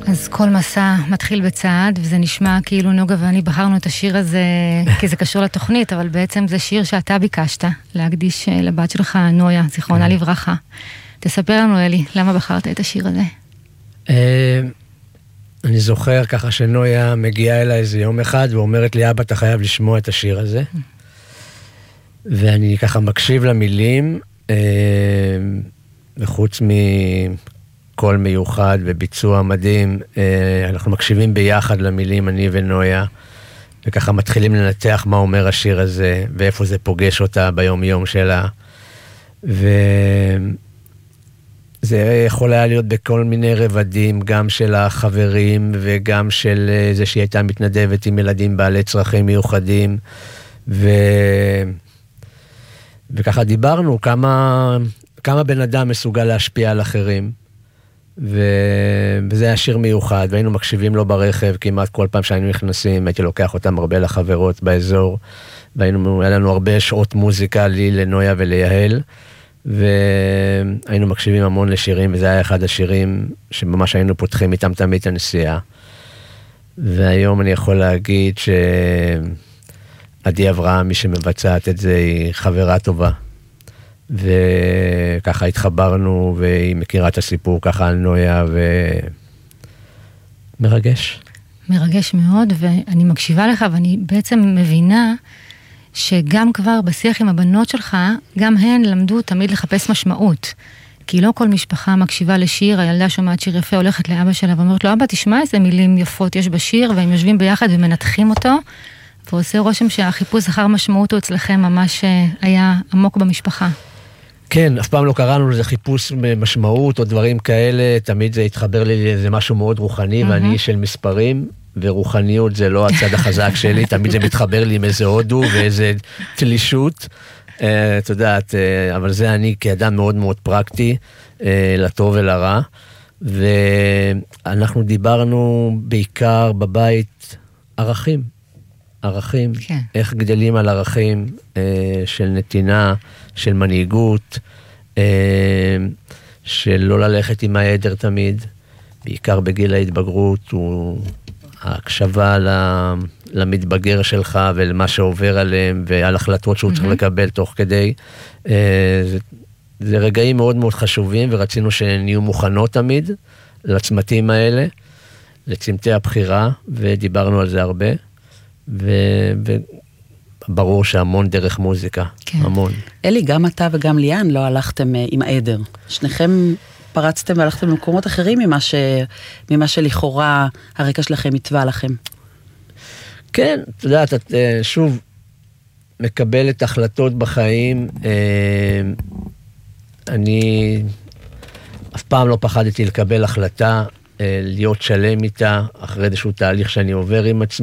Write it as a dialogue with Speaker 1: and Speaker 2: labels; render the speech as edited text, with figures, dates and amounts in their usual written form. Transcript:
Speaker 1: אז כל מסע מתחיל בצעד, וזה נשמע כאילו נוגה ואני בחרנו את השיר הזה, כי זה קשור לתוכנית, אבל בעצם זה שיר שאתה ביקשת להקדיש לבת שלך, נויה, זיכרונה לברכה. תספר לנו, אלי, למה בחרת את השיר הזה?
Speaker 2: אני זוכר ככה שנויה מגיעה אליי איזה יום אחד, ואומרת לי, אבא, אתה חייב לשמוע את השיר הזה. ואני ככה מקשיב למילים, וחוץ קול מיוחד וביצוע מדהים, אנחנו מקשיבים ביחד למילים, אני ונויה, וככה מתחילים לנתח מה אומר השיר הזה, ואיפה זה פוגש אותה ביום יום שלה, וזה יכול היה להיות בכל מיני רבדים, גם של החברים, וגם של זה שהיא הייתה מתנדבת עם ילדים בעלי צרכים מיוחדים, וככה דיברנו כמה בן אדם מסוגל להשפיע על אחרים, וזה היה שיר מיוחד, והיינו מקשיבים לו ברכב, כמעט כל פעם שהיינו נכנסים, הייתי לוקח אותם הרבה לחברות באזור, היה לנו הרבה שעות מוזיקה לי, לנויה וליהל, והיינו מקשיבים המון לשירים, וזה היה אחד השירים שממש היינו פותחים איתם תמיד את הנסיעה. והיום אני יכול להגיד שעדי אברהם, מי שמבצעת את זה, היא חברה טובה. וככה התחברנו, והיא מכירה את הסיפור ככה על נויה, ומרגש.
Speaker 1: מרגש מאוד, ואני מקשיבה לך, ואני בעצם מבינה שגם כבר בשיח עם הבנות שלך, גם הן למדו תמיד לחפש משמעות. כי לא כל משפחה מקשיבה לשיר, הילדה שומעת שיר יפה, הולכת לאבא שלה, ואומרת לו, אבא, תשמע איזה מילים יפות יש בשיר, והם יושבים ביחד ומנתחים אותו, ועושה רושם שהחיפוש אחר משמעות הוא אצלכם ממש היה עמוק במשפחה.
Speaker 2: כן, אף פעם לא קראנו לזה חיפוש משמעות או דברים כאלה, תמיד זה התחבר לי לאיזה משהו מאוד רוחני, ואני של מספרים, ורוחניות זה לא הצד החזק שלי, תמיד זה מתחבר לי עם איזה הודו ואיזה תלישות, את יודעת, אבל זה אני כאדם מאוד מאוד פרקטי, לטוב ולרע, ואנחנו דיברנו בעיקר בבית ערכים,
Speaker 1: כן.
Speaker 2: איך גדלים על ערכים של נתינה, של מנהיגות, של לא ללכת עם העדר תמיד, בעיקר בגיל ההתבגרות, הוא ההקשבה למתבגר שלך ולמה שעובר עליהם, ועל החלטות שהוא צריך לקבל תוך כדי. זה רגעים מאוד מאוד חשובים, ורצינו שנהיו מוכנות תמיד לצמתים האלה, לצמתי הבחירה, ודיברנו על זה הרבה, ברור שהמון דרך מוזיקה, כן. המון.
Speaker 3: אלי, גם אתה וגם ליאן לא הלכתם עם העדר. שניכם פרצתם והלכתם למקומות אחרים ממה שלכאורה הרקע שלכם יתבע לכם.
Speaker 2: כן, אתה יודעת, את שוב מקבלת החלטות בחיים. אני אף פעם לא פחדתי לקבל החלטה, להיות שלם איתה, אחרי איזשהו תהליך שאני עובר עם עצמי.